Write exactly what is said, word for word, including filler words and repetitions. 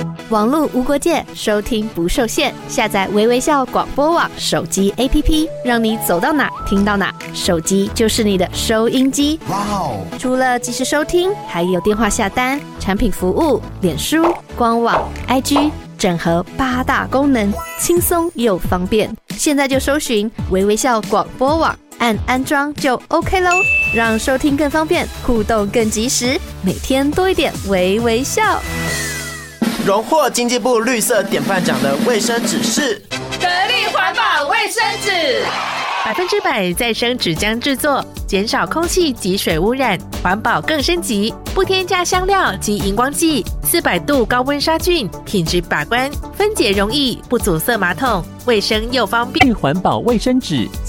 网络无国界，收听不受限。下载微微笑广播网手机 A P P， 让你走到哪听到哪，手机就是你的收音机。哇哦！除了即时收听，还有电话下单、产品服务、脸书、官网、I G， 整合八大功能，轻松又方便。现在就搜寻微微笑广播网，按安装就 OK 咯，让收听更方便，互动更及时，每天多一点微微笑。 荣获经济部绿色典范奖的卫生纸是得力环保卫生纸， 百分之百再生纸浆制作，减少空气及水污染，环保更升级，不添加香料及荧光剂，四百度高温杀菌，品质把关，分解容易，不阻塞马桶，卫生又方便。 环保卫生纸